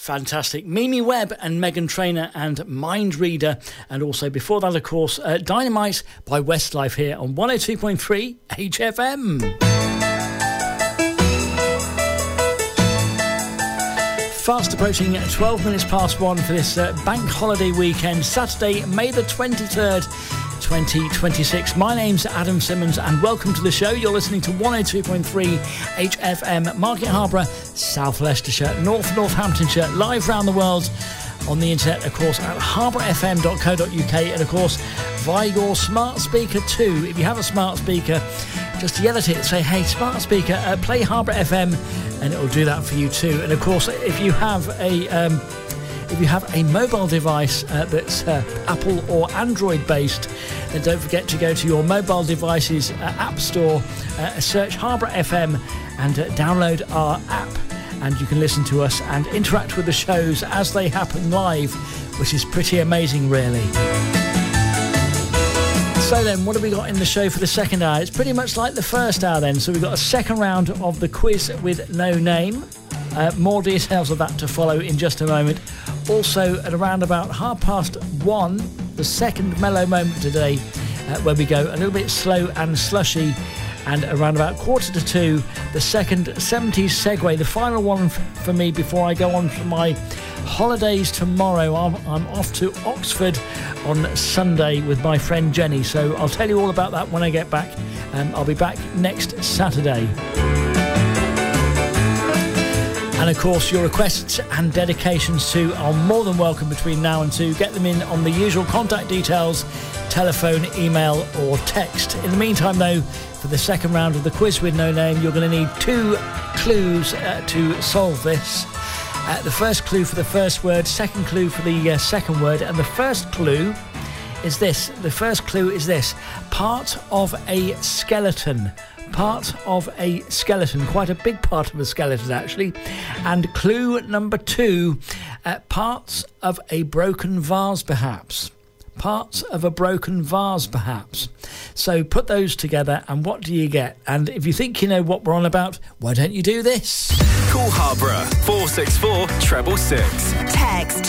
Fantastic. Mimi Webb and Meghan Trainor and Mind Reader. And also before that, of course, Dynamite by Westlife here on 102.3 HFM. Fast approaching 12 minutes past 1 for this bank holiday weekend, Saturday, May the 23rd, 2026. My name's Adam Simmons and welcome to the show. You're listening to 102.3 HFM, Market Harborough, South Leicestershire, North Northamptonshire, live around the world on the internet, of course, at harbourfm.co.uk and, of course, via your smart speaker too. If you have a smart speaker, just yell at it, say, hey, smart speaker, play Harbour FM, and it'll do that for you too. And, of course, if you have a mobile device that's Apple or Android based, then don't forget to go to your mobile device's app store, search Harbour FM and download our app, and you can listen to us and interact with the shows as they happen live, which is pretty amazing, really. So then, what have we got in the show for the second hour? It's pretty much like the first hour then. So we've got a second round of the quiz with no name. More details of that to follow in just a moment. Also, at around about 1:30, the second mellow moment today, where we go a little bit slow and slushy. And around about 1:45, the second 70s segue, the final one for me before I go on for my holidays tomorrow. I'm off to Oxford on Sunday with my friend Jenny, so I'll tell you all about that when I get back. I'll be back next Saturday. And of course, your requests and dedications too are more than welcome between now and 2. Get them in on the usual contact details, telephone, email or text. In the meantime though, for the second round of the quiz with no name, you're going to need 2 clues to solve this. The first clue for the first word, second clue for the second word, and the first clue is this. The first clue is this: part of a skeleton. Part of a skeleton, quite a big part of a skeleton actually. And clue number 2, parts of a broken vase perhaps. Parts of a broken vase perhaps. So put those together and what do you get? And if you think you know what we're on about, why don't you do this? Call Harborough 464 666. Text